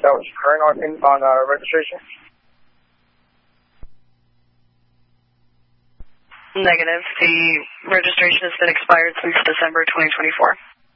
that was current on registration? Negative. The registration has been expired since December 2024.